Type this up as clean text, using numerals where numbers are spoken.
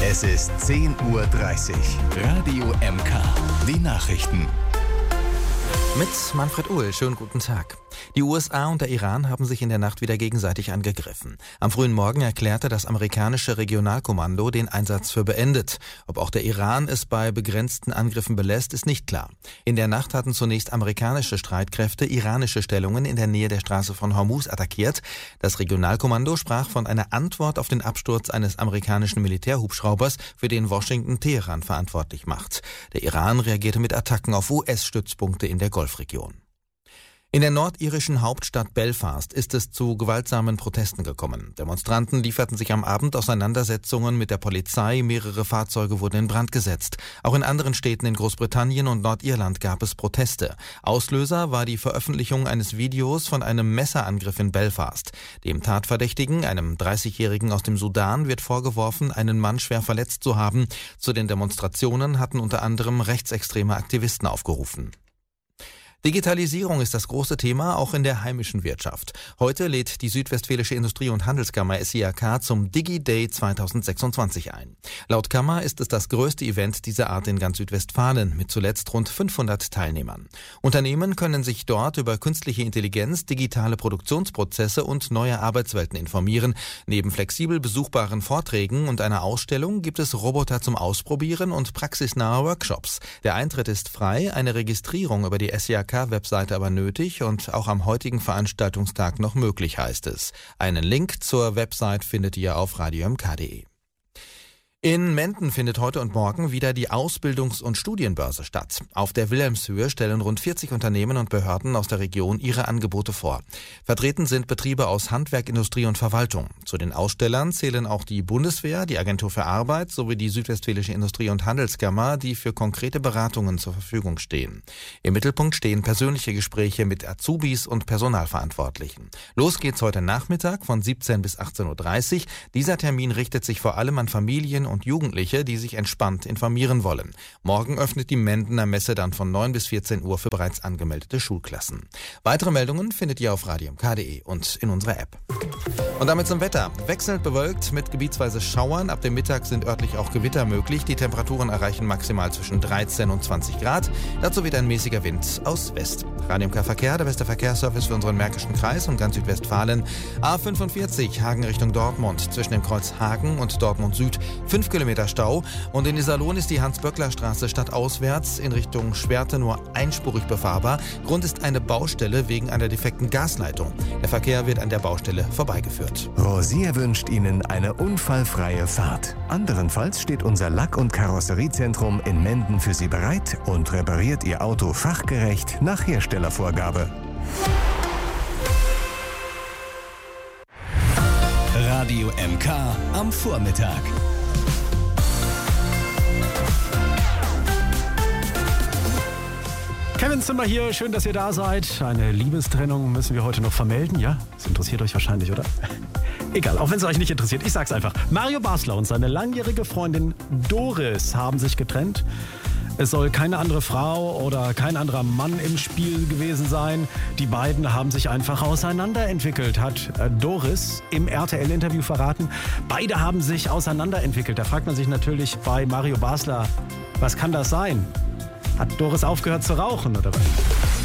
Es ist 10:30 Uhr. Radio MK. Die Nachrichten. Mit Manfred Uhl, schönen guten Tag. Die USA und der Iran haben sich in der Nacht wieder gegenseitig angegriffen. Am frühen Morgen erklärte das amerikanische Regionalkommando den Einsatz für beendet. Ob auch der Iran es bei begrenzten Angriffen belässt, ist nicht klar. In der Nacht hatten zunächst amerikanische Streitkräfte iranische Stellungen in der Nähe der Straße von Hormuz attackiert. Das Regionalkommando sprach von einer Antwort auf den Absturz eines amerikanischen Militärhubschraubers, für den Washington Teheran verantwortlich macht. Der Iran reagierte mit Attacken auf US-Stützpunkte in der Golfregion. In der nordirischen Hauptstadt Belfast ist es zu gewaltsamen Protesten gekommen. Demonstranten lieferten sich am Abend Auseinandersetzungen mit der Polizei, mehrere Fahrzeuge wurden in Brand gesetzt. Auch in anderen Städten in Großbritannien und Nordirland gab es Proteste. Auslöser war die Veröffentlichung eines Videos von einem Messerangriff in Belfast. Dem Tatverdächtigen, einem 30-Jährigen aus dem Sudan, wird vorgeworfen, einen Mann schwer verletzt zu haben. Zu den Demonstrationen hatten unter anderem rechtsextreme Aktivisten aufgerufen. Digitalisierung ist das große Thema, auch in der heimischen Wirtschaft. Heute lädt die Südwestfälische Industrie- und Handelskammer SIAK zum DigiDay 2026 ein. Laut Kammer ist es das größte Event dieser Art in ganz Südwestfalen mit zuletzt rund 500 Teilnehmern. Unternehmen können sich dort über künstliche Intelligenz, digitale Produktionsprozesse und neue Arbeitswelten informieren. Neben flexibel besuchbaren Vorträgen und einer Ausstellung gibt es Roboter zum Ausprobieren und praxisnahe Workshops. Der Eintritt ist frei, eine Registrierung über die SIAK-Webseite aber nötig und auch am heutigen Veranstaltungstag noch möglich, heißt es. Einen Link zur Website findet ihr auf radiomk.de. In Menden findet heute und morgen wieder die Ausbildungs- und Studienbörse statt. Auf der Wilhelmshöhe stellen rund 40 Unternehmen und Behörden aus der Region ihre Angebote vor. Vertreten sind Betriebe aus Handwerk, Industrie und Verwaltung. Zu den Ausstellern zählen auch die Bundeswehr, die Agentur für Arbeit sowie die Südwestfälische Industrie- und Handelskammer, die für konkrete Beratungen zur Verfügung stehen. Im Mittelpunkt stehen persönliche Gespräche mit Azubis und Personalverantwortlichen. Los geht's heute Nachmittag von 17 bis 18:30 Uhr. Dieser Termin richtet sich vor allem an Familien und Jugendliche, die sich entspannt informieren wollen. Morgen öffnet die Mendener Messe dann von 9 bis 14 Uhr für bereits angemeldete Schulklassen. Weitere Meldungen findet ihr auf radiomk.de und in unserer App. Und damit zum Wetter. Wechselnd bewölkt mit gebietsweise Schauern. Ab dem Mittag sind örtlich auch Gewitter möglich. Die Temperaturen erreichen maximal zwischen 13 und 20 Grad. Dazu weht ein mäßiger Wind aus West. Radio MK Verkehr, der beste Verkehrsservice für unseren Märkischen Kreis und ganz Südwestfalen. A45 Hagen Richtung Dortmund. Zwischen dem Kreuz Hagen und Dortmund Süd 5 Kilometer Stau. Und in Iserlohn ist die Hans-Böckler-Straße stadtauswärts in Richtung Schwerte nur einspurig befahrbar. Grund ist eine Baustelle wegen einer defekten Gasleitung. Der Verkehr wird an der Baustelle vorbeigeführt. Rosier wünscht Ihnen eine unfallfreie Fahrt. Anderenfalls steht unser Lack- und Karosseriezentrum in Menden für Sie bereit und repariert Ihr Auto fachgerecht nach Herstellervorgabe. Radio MK am Vormittag. Kevin Zimmer hier, schön, dass ihr da seid. Eine Liebestrennung müssen wir heute noch vermelden, ja? Das interessiert euch wahrscheinlich, oder? Egal, auch wenn es euch nicht interessiert, ich sag's einfach. Mario Basler und seine langjährige Freundin Doris haben sich getrennt. Es soll keine andere Frau oder kein anderer Mann im Spiel gewesen sein. Die beiden haben sich einfach auseinanderentwickelt, hat Doris im RTL-Interview verraten. Beide haben sich auseinanderentwickelt. Da fragt man sich natürlich bei Mario Basler, was kann das sein? Hat Doris aufgehört zu rauchen oder was?